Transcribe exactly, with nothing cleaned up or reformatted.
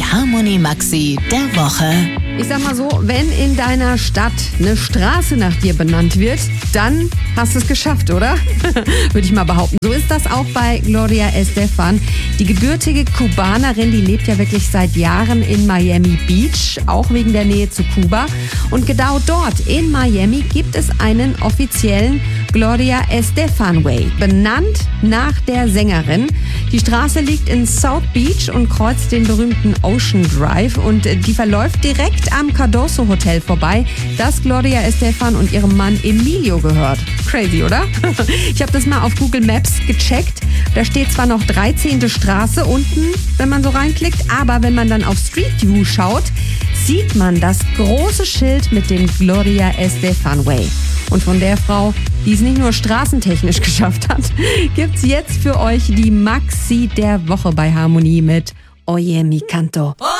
Harmony Maxi der Woche. Ich sag mal so, wenn in deiner Stadt eine Straße nach dir benannt wird, dann hast du es geschafft, oder? Würde ich mal behaupten. So ist das auch bei Gloria Estefan. Die gebürtige Kubanerin, die lebt ja wirklich seit Jahren in Miami Beach, auch wegen der Nähe zu Kuba. Und genau dort in Miami gibt es einen offiziellen Gloria Estefan Way, benannt nach der Sängerin. Die Straße liegt in South Beach und kreuzt den berühmten Ocean Drive und die verläuft direkt am Cardoso Hotel vorbei, das Gloria Estefan und ihrem Mann Emilio gehört. Crazy, oder? Ich habe das mal auf Google Maps gecheckt. Da steht zwar noch dreizehnte Straße unten, wenn man so reinklickt, aber wenn man dann auf Street View schaut, sieht man das große Schild mit dem Gloria Estefan Way. Und von der Frau, die es nicht nur straßentechnisch geschafft hat, gibt's jetzt für euch die Maxi der Woche bei Harmony mit Oye Mi Canto.